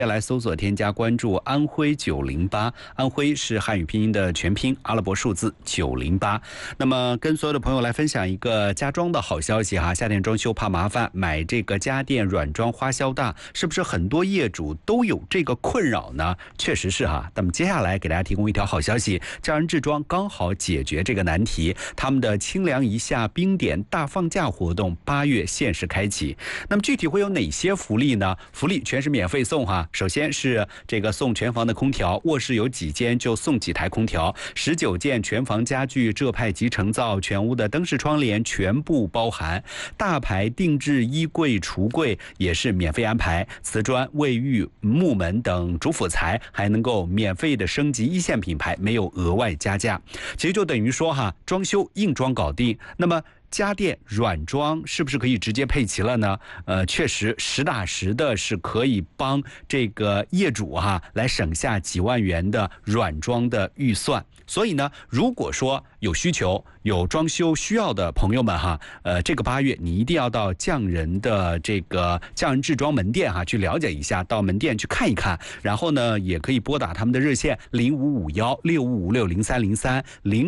来搜索添加关注安徽908，安徽是汉语拼音的全拼，阿拉伯数字908。那么跟所有的朋友来分享一个家装的好消息哈，夏天装修怕麻烦，买这个家电软装花销大，是不是很多业主都有这个困扰呢？确实是哈。那么接下来给大家提供一条好消息，匠人制装刚好解决这个难题，他们的清凉一夏冰点大放价活动8月限时开启。那么具体会有哪些福利呢？福利全是免费送哈。首先是这个送全房的空调，卧室有几间就送几台空调，19件全房家具浙派集成灶，全屋的灯饰窗帘全部包含，大牌定制衣柜橱柜也是免费安排，瓷砖卫浴木门等主辅材还能够免费的升级一线品牌，没有额外加价。其实就等于说哈，装修硬装搞定，那么家电软装是不是可以直接配齐了呢？确实实打实的是可以帮这个业主哈来省下几万元的软装的预算。所以呢，如果说有需求、有装修需要的朋友们哈，这个8月你一定要到匠人的这个匠人制装门店哈去了解一下，到门店去看一看，然后呢也可以拨打他们的热线055165560303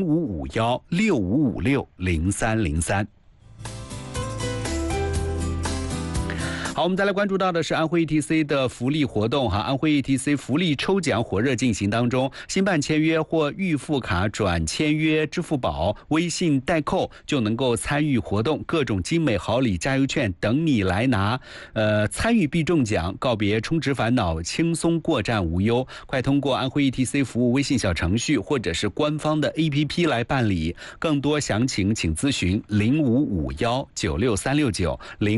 055165560303。好，我们再来关注到的是安徽 ETC 的福利活动哈，安徽 ETC 福利抽奖火热进行当中，新办签约或预付卡转签约支付宝、微信代扣就能够参与活动，各种精美好礼、加油券等你来拿。参与必中奖，告别充值烦恼，轻松过站无忧。快通过安徽 ETC 服务微信小程序或者是官方的 APP 来办理，更多详情请咨询0551963690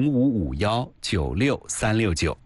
0551963690。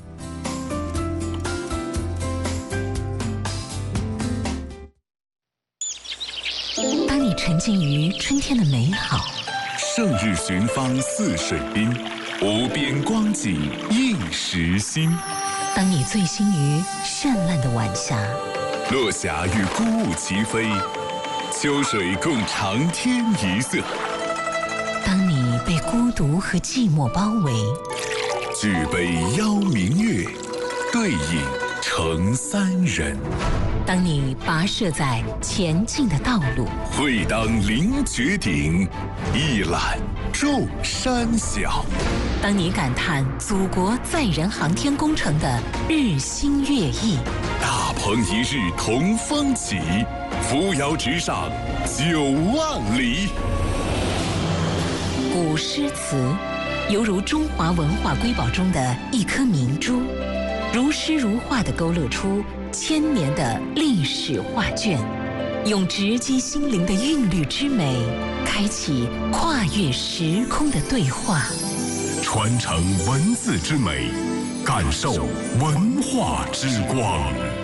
当你沉浸于春天的美好， 胜日寻芳泗水滨，无边光景映时心。 当你醉心于绚烂的晚霞， 落霞与孤鹜齐飞，秋水共长天一色。 当你被孤独和寂寞包围， 举杯邀明月，对影成三人。 当你跋涉在前进的道路， 会当凌绝顶，一览众山小。 当你感叹祖国载人航天工程的日新月异， 大鹏一日同风起，扶摇直上9万里。 古诗词犹如中华文化瑰宝中的一颗明珠，如诗如画地勾勒出千年的历史画卷，用直击心灵的韵律之美，开启跨越时空的对话， 传承文字之美，感受文化之光。